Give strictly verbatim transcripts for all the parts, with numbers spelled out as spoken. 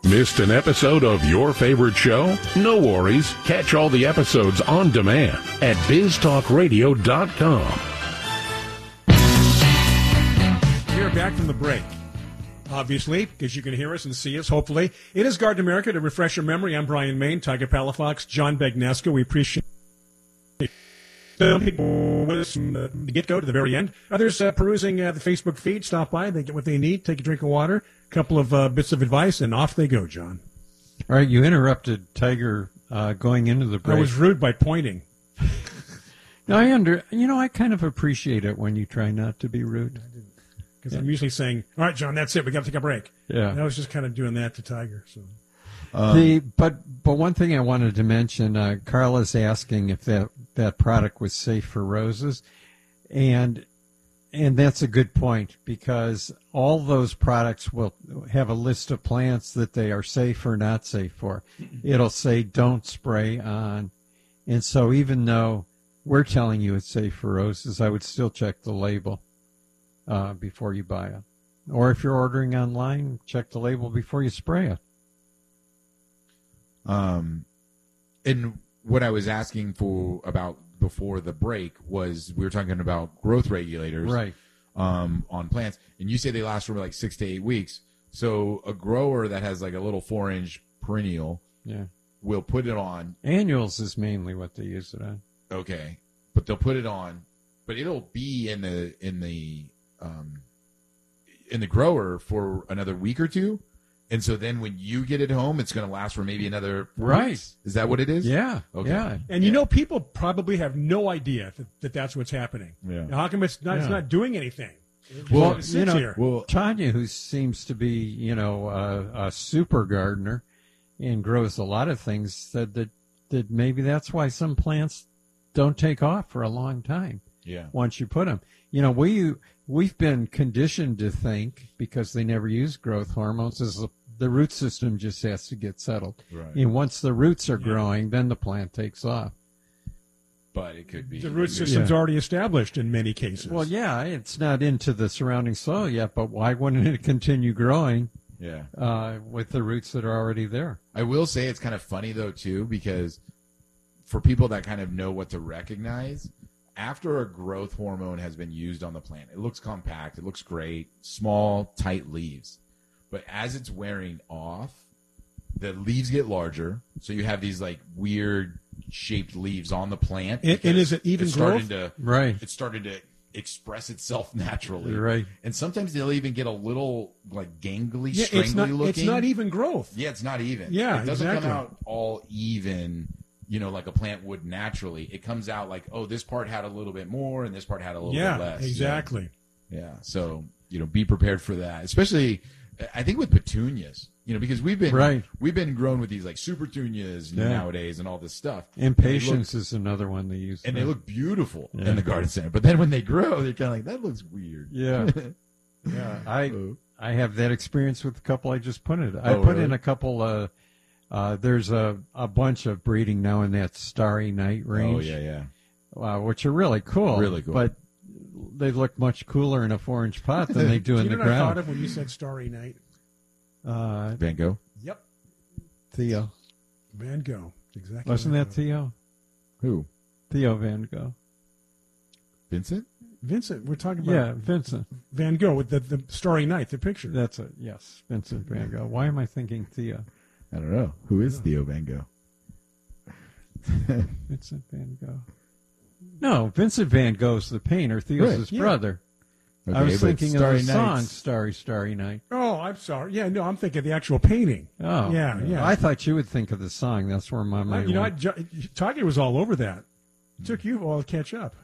Missed an episode of your favorite show? No worries. Catch all the episodes on demand at biz talk radio dot com. We're back from the break. Obviously, because you can hear us and see us, hopefully. It is Garden America. To refresh your memory, I'm Brian Main, Tiger Palafox, John Bagnesco. We appreciate some people with us from the get-go to the very end. Others uh, perusing uh, the Facebook feed. Stop by. They get what they need. Take a drink of water. A couple of uh, bits of advice, and off they go, John. All right, you interrupted Tiger uh, going into the break. I was rude by pointing. No, I under. You know, I kind of appreciate it when you try not to be rude. Because yeah. I'm usually saying, all right, John, that's it. We got to take a break. Yeah. And I was just kind of doing that to Tiger. So, um, the but but one thing I wanted to mention, uh, Carla's asking if that, that product was safe for roses, and and that's a good point, because all those products will have a list of plants that they are safe or not safe for. It'll say don't spray on, and so even though we're telling you it's safe for roses, I would still check the label uh, before you buy it. Or if you're ordering online, check the label before you spray it. Um, and what I was asking for about before the break was we were talking about growth regulators, right? Um, on plants, and you say they last for like six to eight weeks. So a grower that has like a little four-inch perennial, yeah, will put it on. Annuals is mainly what they use it on. Okay, but they'll put it on, but it'll be in the in the um, in the grower for another week or two. And so then when you get it home, it's going to last for maybe another right. weeks. Is that what it is? Yeah. Okay. Yeah. And you yeah. know, people probably have no idea that, that that's what's happening. Yeah. Now, how come it's not, yeah. it's not doing anything? It well, sits you know, here. well, Tanya, who seems to be, you know, a, a super gardener and grows a lot of things, said that, that maybe that's why some plants don't take off for a long time. Yeah. Once you put them. You know, we, we've been conditioned to think, because they never use growth hormones, is the, the root system just has to get settled. Right. And once the roots are Yeah. growing, then the plant takes off. But it could be. The root system's Yeah. already established in many cases. Well, yeah, it's not into the surrounding soil yet, but why wouldn't it continue growing Yeah. uh, with the roots that are already there? I will say it's kind of funny, though, too, because for people that kind of know what to recognize, after a growth hormone has been used on the plant, it looks compact, it looks great, small, tight leaves. But as it's wearing off, the leaves get larger, so you have these like weird shaped leaves on the plant. And- and because is it even it's starting growth? to Right. It's starting to express itself naturally. You're right. And sometimes they'll even get a little like gangly, yeah, strangly it's not, looking. it's not even growth. Yeah, it's not even. Yeah, it doesn't exactly. come out all even, you know, like a plant would naturally. It comes out like, oh, this part had a little bit more, and this part had a little Yeah, bit less. exactly. Yeah. yeah. So you know, be prepared for that, especially. I think with petunias, you know, because we've been Right. we've been grown with these like super petunias Yeah. nowadays and all this stuff. Impatience is another one they use. And they look beautiful Yeah. in the garden center. But then when they grow, they're kind of like, that looks weird. Yeah. Yeah. I So- I have that experience with the couple I just put in. I Oh, put really? in a couple. Uh, uh, there's a, a bunch of breeding now in that Starry Night range. Oh, yeah, yeah. Uh, which are really cool. Really cool. But they look much cooler in a four-inch pot than they do Do in you the know what I thought ground. of when you said Starry Night? Uh, Van Gogh. Yep. Theo. Van Gogh. Exactly. Wasn't Van that Gogh. Theo? Who? Theo Van Gogh. Vincent? Vincent. We're talking about Yeah, Vincent. Van Gogh with the, the Starry Night, the picture. That's it. Yes, Vincent Van Gogh. Why am I thinking Theo? I don't know. Who is Theo Van Gogh? Vincent Van Gogh. No, Vincent Van Gogh's the painter. Theo's Right, his yeah. brother. Okay, I was but thinking Starry of the song Nights- Starry, Starry Night. Oh, I'm sorry. Yeah, no, I'm thinking of the actual painting. Oh. Yeah, yeah. I thought you would think of the song. That's where my mind you know, I, went. Jo- Tiger was all over that. It took you a while to catch up.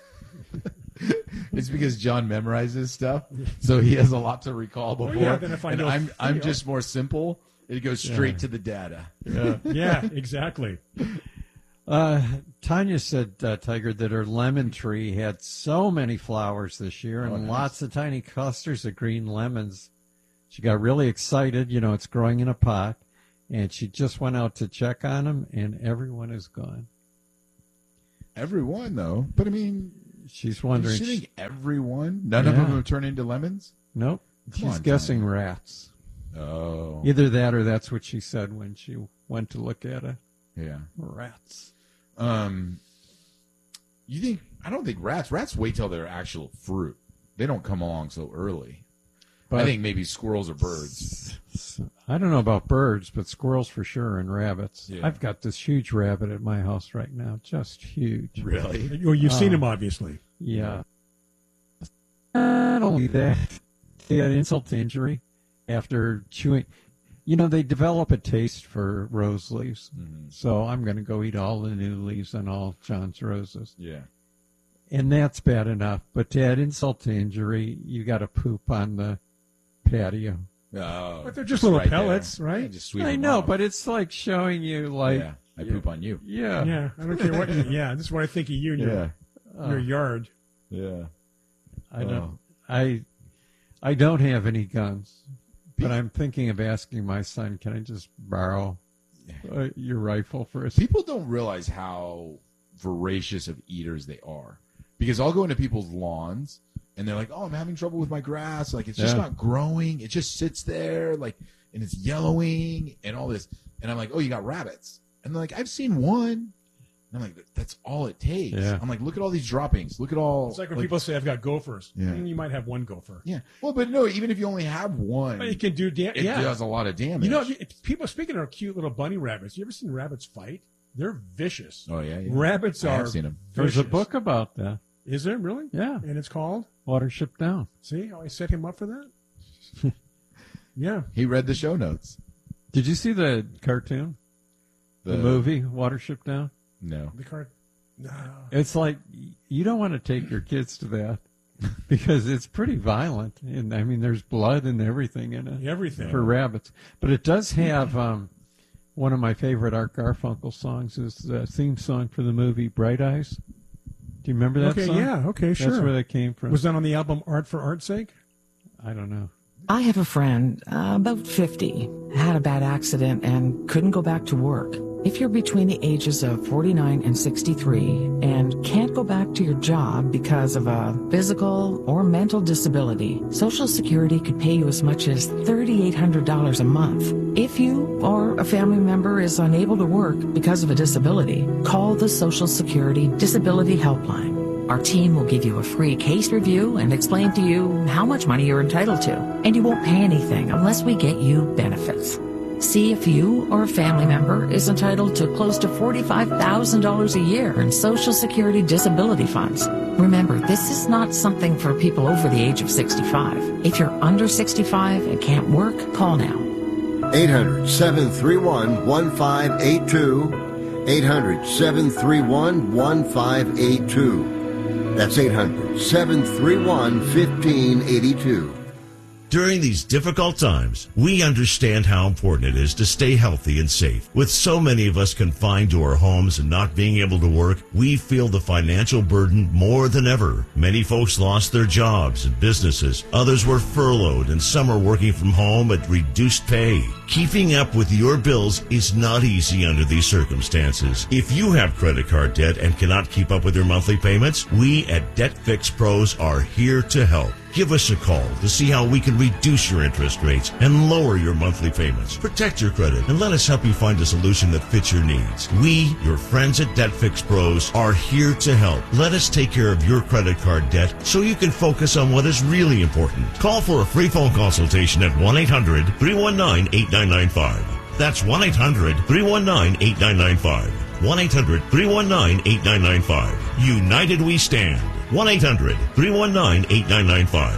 It's because John memorizes stuff, so he has a lot to recall before. Well, yeah, then if I and know I'm I'm Theo- just more simple. It goes straight Yeah. to the data. Yeah. Yeah, exactly. Uh, Tanya said, uh, Tiger, that her lemon tree had so many flowers this year and Oh, nice. lots of tiny clusters of green lemons. She got really excited. You know, it's growing in a pot. And she just went out to check on them, and everyone is gone. Everyone, though. But, I mean, She's is wondering. she think everyone? None of Yeah. them have turned into lemons? Nope. Come She's on, guessing Tanya. rats. Oh. Either that or that's what she said when she went to look at it. Yeah. Rats. Um, you think, I don't think rats, rats wait till they're actual fruit. They don't come along so early. But I think maybe squirrels or birds. I don't know about birds, but squirrels for sure and rabbits. Yeah. I've got this huge rabbit at my house right now, just huge. Really? Well, you've seen Uh, him, obviously. Yeah. Not only that, they had insult to injury after chewing. You know, they develop a taste for rose leaves. Mm-hmm. So I'm going to go eat all the new leaves on all John's roses. Yeah. And that's bad enough. But to add insult to injury, you got to poop on the patio. Oh, But they're just little right pellets, there. right? Yeah, just sweep I them know, off. but it's like showing you, like, yeah, I poop on you. yeah. Yeah, I don't care what you, yeah, this is what I think of you in your, Yeah. your Uh, yard. Yeah. I don't. Oh. I I don't have any guns, but I'm thinking of asking my son, "Can I just borrow uh, your rifle for a?" s-" People don't realize how voracious of eaters they are, because I'll go into people's lawns and they're like, "Oh, I'm having trouble with my grass. Like it's just Yeah. not growing. It just sits there, like, and it's yellowing and all this." And I'm like, "Oh, you got rabbits?" And they're like, "I've seen one." And I'm like, "That's all it takes." Yeah. I'm like, "Look at all these droppings. Look at all." It's like when people say, I've got gophers. Yeah. Mm, you might have one gopher. Yeah. Well, but no, even if you only have one, But it can do damage. it Yeah. does a lot of damage. You know, if- people, speaking of cute little bunny rabbits, you ever seen rabbits fight? They're vicious. Oh yeah, yeah. Rabbits I are have seen them. There's a vicious. book about that. Is there really? Yeah, And it's called? Watership Down. See how I set him up for that? Yeah. He read the show notes. Did you see the cartoon, the, movie Watership Down? No. The card. No. It's like you don't want to take your kids to that because it's pretty violent, and I mean, there's blood and everything in it. Everything. For rabbits. But it does have um, one of my favorite Art Garfunkel songs is the theme song for the movie Bright Eyes. Do you remember that Okay, song? yeah, okay, sure. That's where that came from. Was that on the album Art for Art's Sake? I don't know. I have a friend, uh, about fifty, had a bad accident and couldn't go back to work. If you're between the ages of forty-nine and sixty-three and can't go back to your job because of a physical or mental disability, Social Security could pay you as much as three thousand eight hundred dollars a month. If you or a family member is unable to work because of a disability, call the Social Security Disability Helpline. Our team will give you a free case review and explain to you how much money you're entitled to, and you won't pay anything unless we get you benefits. See if you or a family member is entitled to close to forty-five thousand dollars a year in Social Security disability funds. Remember, this is not something for people over the age of sixty-five. If you're under sixty-five and can't work, call now. eight hundred, seven three one, one five eight two. eight hundred, seven three one, one five eight two. That's eight hundred, seven three one, one five eight two. During these difficult times, we understand how important it is to stay healthy and safe. With so many of us confined to our homes and not being able to work, we feel the financial burden more than ever. Many folks lost their jobs and businesses. Others were furloughed, and some are working from home at reduced pay. Keeping up with your bills is not easy under these circumstances. If you have credit card debt and cannot keep up with your monthly payments, we at Debt Fix Pros are here to help. Give us a call to see how we can reduce your interest rates and lower your monthly payments. Protect your credit and let us help you find a solution that fits your needs. We, your friends at Debt Fix Pros, are here to help. Let us take care of your credit card debt so you can focus on what is really important. Call for a free phone consultation at one eight hundred, three one nine, eight nine nine five. That's one eight hundred, three one nine, eight nine nine five. one eight hundred, three one nine, eight nine nine five. United we stand. one eight hundred, three one nine, eight nine nine five.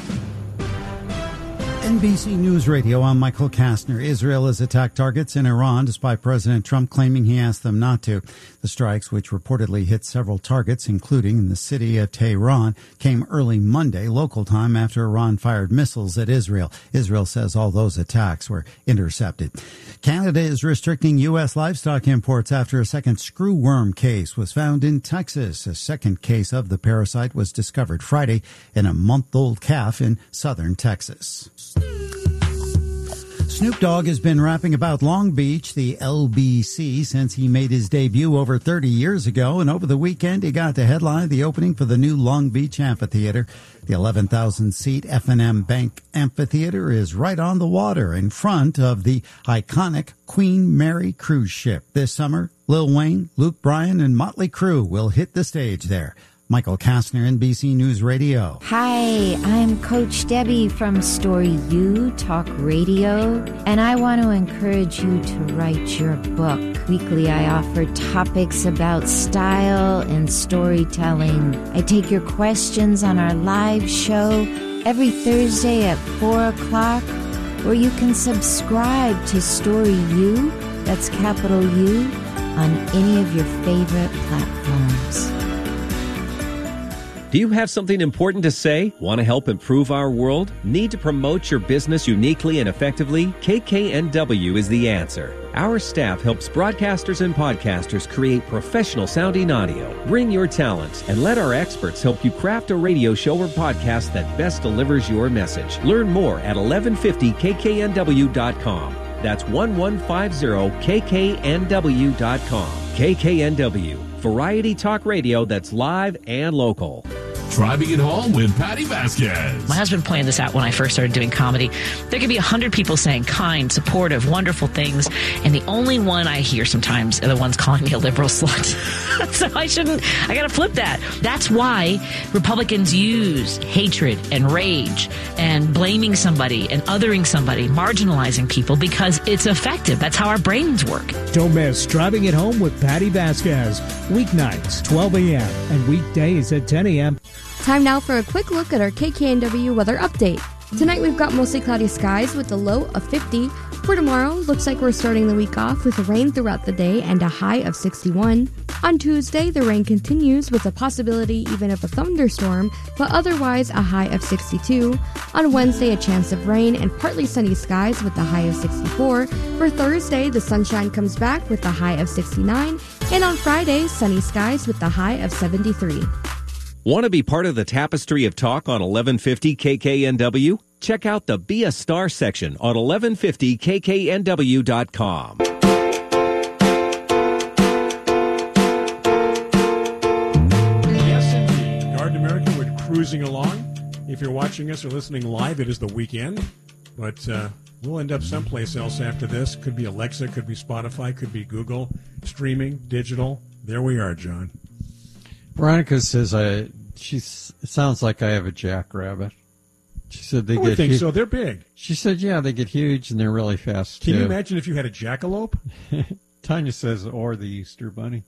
N B C News Radio, I'm Michael Kastner. Israel has attacked targets in Iran despite President Trump claiming he asked them not to. The strikes, which reportedly hit several targets, including in the city of Tehran, came early Monday local time after Iran fired missiles at Israel. Israel says all those attacks were intercepted. Canada is restricting U S livestock imports after a second screwworm case was found in Texas. A second case of the parasite was discovered Friday in a month-old calf in southern Texas. Snoop Dogg has been rapping about Long Beach, the L B C, since he made his debut over thirty years ago. And over the weekend, he got to headline the opening for the new Long Beach Amphitheater. The eleven thousand seat F and M Bank Amphitheater is right on the water in front of the iconic Queen Mary cruise ship. This summer, Lil Wayne, Luke Bryan, and Motley Crue will hit the stage there. Michael Kastner, N B C News Radio. Hi, I'm Coach Debbie from Story U Talk Radio, and I want to encourage you to write your book. Weekly, I offer topics about style and storytelling. I take your questions on our live show every Thursday at four o'clock, or you can subscribe to Story U, that's capital U, on any of your favorite platforms. Do you have something important to say? Want to help improve our world? Need to promote your business uniquely and effectively? K K N W is the answer. Our staff helps broadcasters and podcasters create professional sounding audio. Bring your talents and let our experts help you craft a radio show or podcast that best delivers your message. Learn more at eleven fifty K K N W dot com. That's eleven fifty K K N W dot com. K K N W, variety talk radio that's live and local. Driving it home with Patty Vasquez. My husband pointed this out when I first started doing comedy. There could be a hundred people saying kind, supportive, wonderful things, and the only one I hear sometimes are the ones calling me a liberal slut. So I shouldn't, I gotta flip that. That's why Republicans use hatred and rage and blaming somebody and othering somebody, marginalizing people, because it's effective. That's how our brains work. Don't miss Driving It Home with Patty Vasquez. Weeknights, twelve a.m. and weekdays at ten a.m. Time now for a quick look at our K K N W weather update. Tonight we've got mostly cloudy skies with a low of fifty. For tomorrow, looks like we're starting the week off with rain throughout the day and a high of sixty-one. On Tuesday, the rain continues with a possibility even of a thunderstorm, but otherwise a high of sixty-two. On Wednesday, a chance of rain and partly sunny skies with a high of sixty-four. For Thursday, the sunshine comes back with a high of sixty-nine. And on Friday, sunny skies with a high of seventy-three. Want to be part of the tapestry of talk on eleven fifty K K N W? Check out the Be a Star section on eleven fifty K K N W dot com. Yes, indeed. Garden America, we're cruising along. If you're watching us or listening live, it is the weekend. But uh, we'll end up someplace else after this. Could be Alexa, could be Spotify, could be Google, streaming, digital. There we are, John. Veronica says I. She sounds like I have a jackrabbit. She said they I get. would think huge. so. They're big. She said, "Yeah, they get huge and they're really fast Can too." you imagine if you had a jackalope? Tanya says, "Or the Easter Bunny."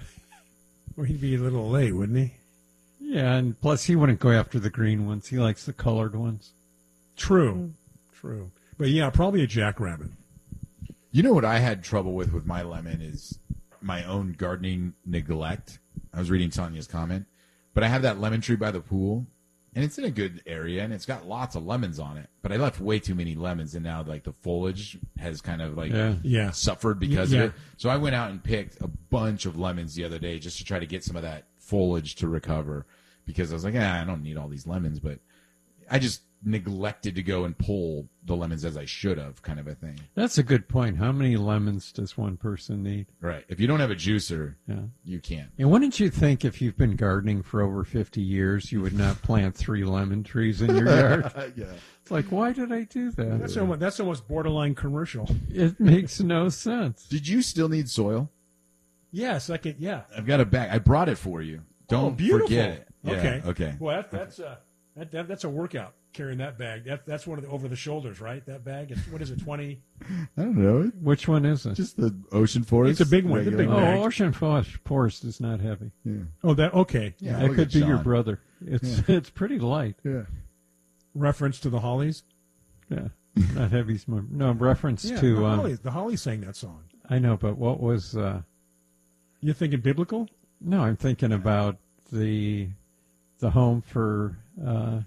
Well, he'd be a little late, wouldn't he? Yeah, and plus he wouldn't go after the green ones. He likes the colored ones. True, true. But yeah, probably a jackrabbit. You know what I had trouble with with my lemon is my own gardening neglect. I was reading Tanya's comment, but I have that lemon tree by the pool, and it's in a good area, and it's got lots of lemons on it. But I left way too many lemons, and now like the foliage has kind of like yeah. Yeah. suffered because yeah. of it. So I went out and picked a bunch of lemons the other day just to try to get some of that foliage to recover, because I was like, ah, I don't need all these lemons, but I just neglected to go and pull the lemons as I should have, kind of a thing. That's a good point. How many lemons does one person need? Right. If you don't have a juicer, yeah. you can't. And wouldn't you think if you've been gardening for over fifty years, you would not plant three lemon trees in your yard? Yeah. It's like, why did I do that? That's almost, that's almost borderline commercial. It makes no sense. Did you still need soil? Yes, I can. Yeah. I've got a bag. I brought it for you. Don't oh, beautiful. forget it. Yeah, okay. Okay. Well, that, that's uh, that, that that's a workout. Carrying that bag. That that's one of the over the shoulders, right? That bag. It's, what is it? Twenty. I don't know. Which one is it? Just the Ocean Forest. It's a big one. The big oh, bag. Ocean Forest is not heavy. Yeah. Oh, that okay. Yeah, that could be John. Your brother. It's yeah. it's pretty light. Yeah. Reference to the Hollies. Yeah. Not heavy. No reference yeah, to the um, Hollies. The Hollies sang that song. I know, but what was? Uh, You're thinking biblical? No, I'm thinking about the the home for. Uh,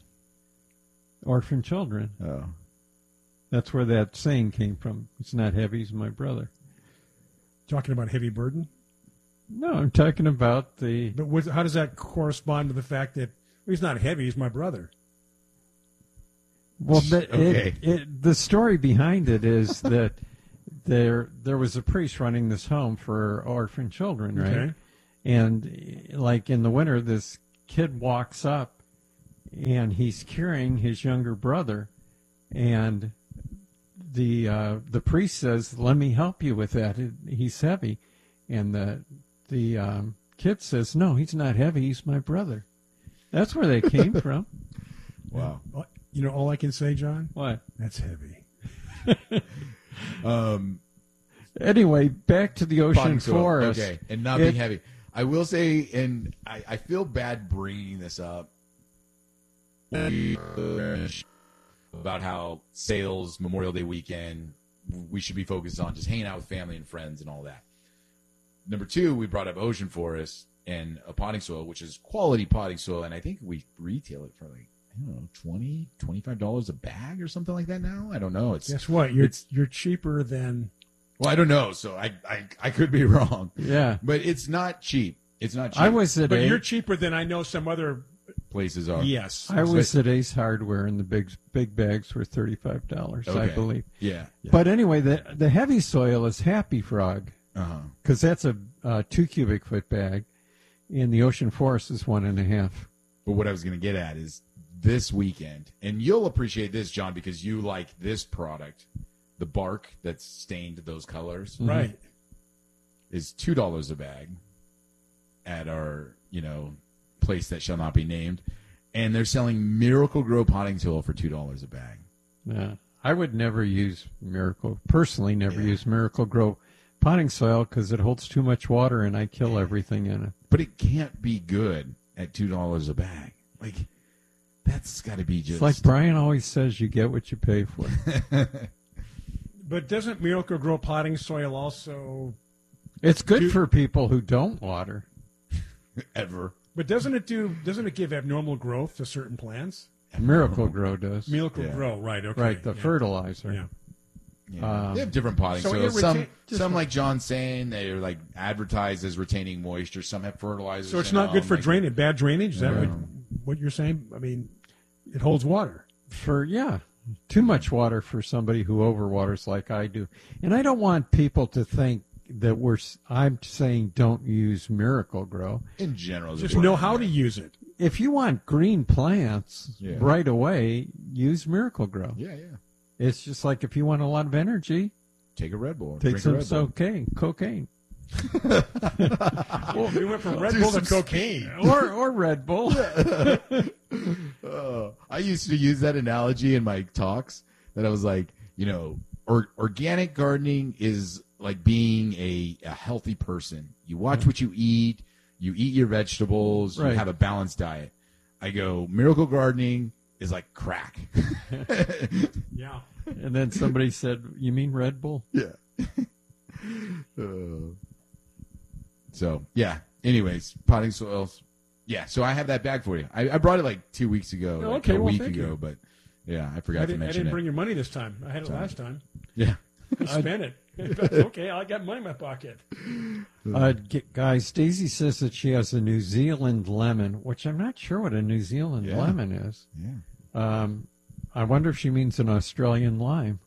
Orphan children. Oh. That's where that saying came from. It's not heavy, he's my brother. Talking about heavy burden? No, I'm talking about the... But what, how does that correspond to the fact that well, he's not heavy, he's my brother? Well, the, Okay. it, it, the story behind it is that there there was a priest running this home for orphan children, right? Okay. And like in the winter, this kid walks up, and he's carrying his younger brother, and the uh, the priest says, "Let me help you with that. It, he's heavy," and the the um, kid says, "No, he's not heavy. He's my brother." That's where they came from. Wow. You know, all I can say, John? What? That's heavy. um. Anyway, back to the ocean Potting soil. forest. Okay, and not It- being heavy. I will say, and I, I feel bad bringing this up about how sales, Memorial Day weekend, we should be focused on just hanging out with family and friends and all that. Number two, we brought up ocean forest and a potting soil, which is quality potting soil, and I think we retail it for like, I don't know, twenty dollars, twenty-five dollars a bag or something like that now? I don't know. It's Guess what? You're it's, you're cheaper than... well, I don't know, so I, I, I could be wrong. Yeah. But it's not cheap. It's not cheap. I was at But A- you're cheaper than I know some other... places are. Yes. I was at Ace Hardware, and the big big bags were thirty-five dollars, I Okay. believe. Yeah. yeah. But anyway, the the heavy soil is Happy Frog, Uh-huh. because that's a uh, two cubic foot bag, and the ocean forest is one and a half. But what I was going to get at is this weekend, and you'll appreciate this, John, because you like this product, the bark that's stained those colors, Right. is two dollars a bag at our, you know, place that shall not be named, and they're selling Miracle Grow potting soil for two dollars a bag. Yeah, I would never use Miracle. Personally, never Yeah. use Miracle Grow potting soil because it holds too much water, and I kill everything in it. But it can't be good at two dollars a bag. Like, that's got to be just It's like Brian always says: you get what you pay for. But doesn't Miracle Grow potting soil also... It's good Do- for people who don't water. ever. But doesn't it do? Doesn't it give abnormal growth to certain plants? Miracle Grow does. Miracle Yeah. Grow, right? Okay, Right, the yeah. fertilizer. Yeah. Yeah. Um, they have different potting so soils. it Some, retain- just some for- like John's saying, they're like advertised as retaining moisture. Some have fertilizers. So it's in not good them, for like- drainage. Bad drainage. Is that Yeah. what, what you're saying? I mean, it holds water. For yeah, too much water for somebody who overwaters like I do. And I don't want people to think that we're. s- I'm saying don't use Miracle Grow. In general, Just know how to use it. If you want green plants Yeah. right away, use Miracle Grow. Yeah, yeah. It's just like if you want a lot of energy, Take a Red Bull. take Drink a some Red Bull. cocaine. Cocaine. Well, we went from Red Do Bull to some- cocaine. or or Red Bull. Uh, I used to use that analogy in my talks. That I was like, you know, or, organic gardening is like being a, a healthy person. You watch what you eat. You eat your vegetables. Right. You have a balanced diet. I go, miracle gardening is like crack. Yeah. And then somebody said, "You mean Red Bull?" Yeah. Uh, so yeah. Anyways, potting soils. Yeah. So I have that bag for you. I, I brought it like two weeks ago, Oh, like okay, a well, week thank ago, you. but yeah, I forgot I to didn't, I mention didn't it. bring your money this time. I had it last time. Yeah. I spent it. That's okay. I got money in my pocket. Uh, g- guys, Daisy says that she has a New Zealand lemon, which I'm not sure what a New Zealand Yeah. lemon is. Yeah. Um, I wonder if she means an Australian lime.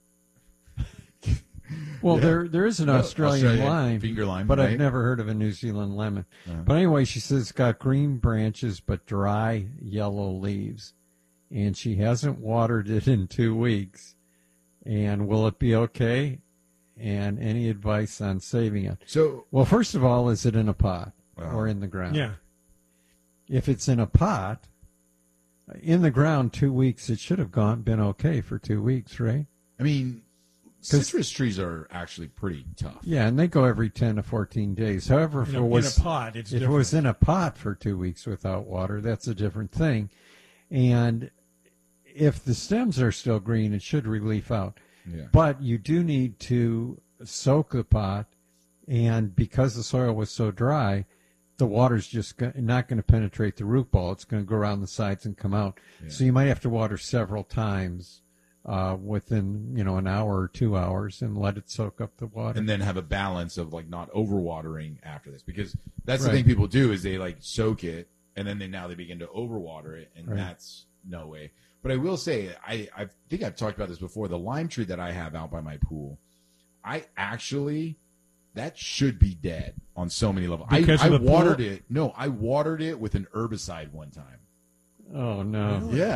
Well, Yeah. there there is an Uh, Australian, Australian lime, finger lime, but I've right? never heard of a New Zealand lemon. Uh-huh. But anyway, she says it's got green branches but dry yellow leaves, and she hasn't watered it in two weeks. And will it be okay? And any advice on saving it? So, Well, first of all, is it in a pot Uh-huh. or in the ground? Yeah. If it's in a pot, in the ground, two weeks, it should have gone been okay for two weeks, right? I mean, 'Cause- citrus trees are actually pretty tough. Yeah, and they go every ten to fourteen days. However, if In it a, was in a pot, it's if different. it was in a pot for two weeks without water, that's a different thing. And if the stems are still green, it should re-leaf out. Yeah. But you do need to soak the pot, and because the soil was so dry, the water's just go- not going to penetrate the root ball. It's going to go around the sides and come out. Yeah. So you might have to water several times uh, within, you know, an hour or two hours and let it soak up the water. And then have a balance of like not overwatering after this, because that's Right. the thing people do is they like soak it and then they now they begin to overwater it, and Right. that's no way. But I will say, I, I think I've talked about this before. The lime tree that I have out by my pool, I actually, that should be dead on so many levels. Because I, of I the watered pool? it. No, I watered it with an herbicide one time. Oh, no. Yeah.